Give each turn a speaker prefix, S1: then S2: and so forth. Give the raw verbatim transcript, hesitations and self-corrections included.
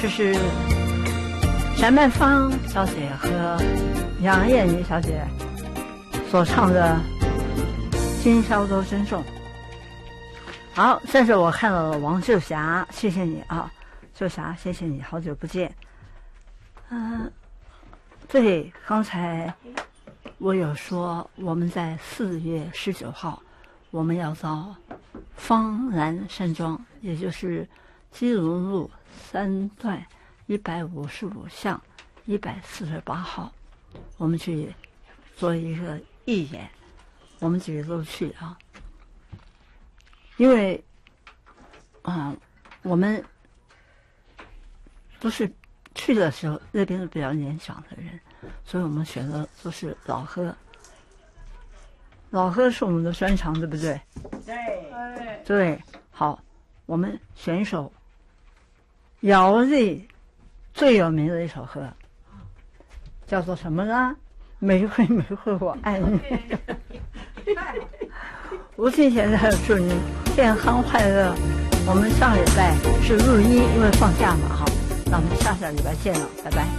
S1: 这是翟曼芳小姐和杨艳妮小姐所唱的《今宵多珍重》。好，这是我看到了王秀霞，谢谢你啊，秀霞，谢谢你，好久不见。嗯、呃，对，刚才我有说我们在四月十九号，我们要到方南山庄，也就是基隆路三段一百五十五巷一百四十八号，我们去做一个义演，我们几个都去啊。因为啊、呃，我们都是去的时候那边是比较年长的人，所以我们选的都是老贺。老贺是我们的专长，对不对？
S2: 对，
S1: 对，好，我们选一首姚丽最有名的一首歌，叫做什么呢？玫瑰玫瑰我爱你。吴庆贤在祝您健康快乐。我们上礼拜是录音，因为放假嘛，哈，那我们下下礼拜见了，拜拜。